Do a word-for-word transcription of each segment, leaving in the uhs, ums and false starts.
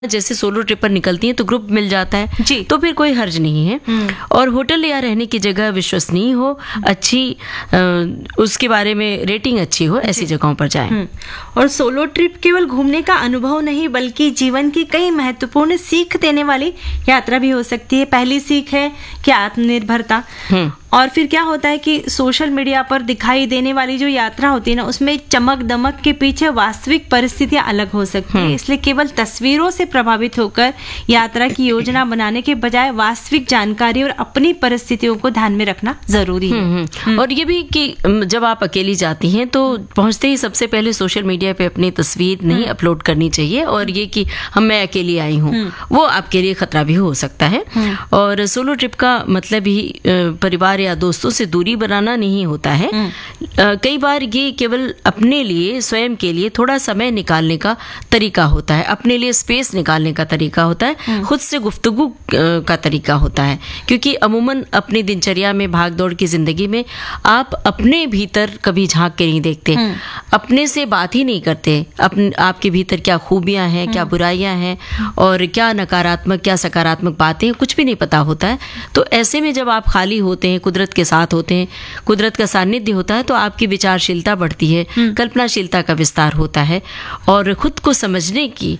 जैसे solo trip पर निकलती हैं तो ग्रुप मिल जाता है जी। तो फिर कोई हर्ज नहीं है। और होटल या रहने की जगह विश्वसनीय हो, अच्छी आ, उसके बारे में रेटिंग अच्छी हो, ऐसी जगहों पर जाएं। और सोलो ट्रिप केवल घूमने का अनुभव नहीं बल्कि जीवन की कई महत्वपूर्ण सीख देने वाली यात्रा भी हो सकती है। पहली सीख है कि आत्मनिर्भरता। और फिर क्या होता है कि सोशल मीडिया पर दिखाई देने वाली जो यात्रा होती है ना, उसमें चमक दमक के पीछे वास्तविक परिस्थितियां अलग हो सकती है। इसलिए केवल तस्वीरों से प्रभावित होकर यात्रा की योजना बनाने के बजाय वास्तविक जानकारी और अपनी परिस्थितियों को ध्यान में रखना जरूरी है। और ये भी कि जब आप अकेली जाती हैं तो पहुंचते ही सबसे पहले सोशल मीडिया पे अपनी तस्वीर नहीं अपलोड करनी चाहिए। और ये कि हम मैं अकेली आई हूँ, वो आपके लिए खतरा भी हो सकता है। और सोलो ट्रिप का मतलब ही परिवार या दोस्तों से दूरी बनाना नहीं होता है। कई बार ये केवल अपने लिए, स्वयं के लिए थोड़ा समय निकालने का तरीका होता है, अपने लिए स्पेस निकालने का तरीका होता है, खुद से गुफ्तगू का तरीका होता है। क्योंकि अमूमन अपनी दिनचर्या में, भाग दौड़ की जिंदगी में आप अपने भीतर कभी झांक के नहीं देखते, अपने से बात ही नहीं करते। अपने आपके भीतर क्या खूबियां हैं, क्या बुराइयां हैं, और क्या नकारात्मक क्या सकारात्मक बातें, कुछ भी नहीं पता होता है। तो ऐसे में जब आप खाली होते हैं, कुदरत के साथ होते हैं, कुदरत का सानिध्य होता है, तो आपकी विचारशीलता बढ़ती है, कल्पनाशीलता का विस्तार होता है और खुद को समझने की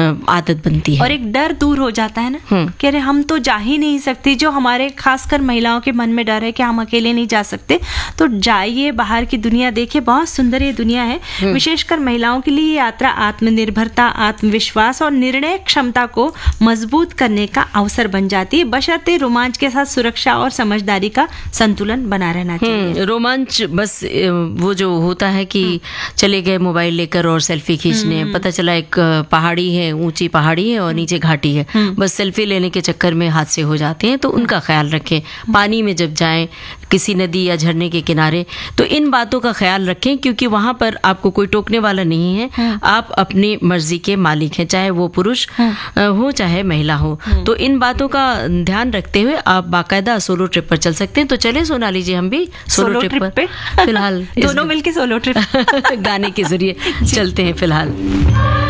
आदत बनती है। और एक डर दूर हो जाता है ना कि अरे हम तो जा ही नहीं सकते, जो हमारे खासकर महिलाओं के मन में डर है कि हम अकेले नहीं जा सकते। तो जाइए, बाहर की दुनिया देखिए, बहुत सुंदर ये दुनिया है। विशेषकर महिलाओं के लिए यात्रा आत्मनिर्भरता, आत्मविश्वास और निर्णय क्षमता को मजबूत करने का अवसर बन जाती है, बशर्ते रोमांच के साथ सुरक्षा और समझदारी का संतुलन बना रहना चाहिए। रोमांच बस वो जो होता है कि चले गए मोबाइल लेकर और सेल्फी खींचने, पता चला एक पहाड़ी है, ऊंची पहाड़ी है और नीचे घाटी है, बस सेल्फी लेने के चक्कर में हादसे हो जाते हैं। तो उनका ख्याल रखें। पानी में जब जाएं, किसी नदी या झरने के किनारे, तो इन बातों का ख्याल रखें, क्योंकि वहां पर आपको कोई टोकने वाला नहीं है। आप अपनी मर्जी के मालिक हैं, चाहे वो पुरुष हो चाहे महिला हो। तो इन बातों का ध्यान रखते हुए आप बाकायदा सोलो ट्रिप पर चल सकते हैं। तो चले सोनाली जी, हम भी सोलो, सोलो ट्रिप, ट्रिप पर पे? फिलहाल दोनों मिलके सोलो ट्रिप गाने के जरिए चलते हैं फिलहाल।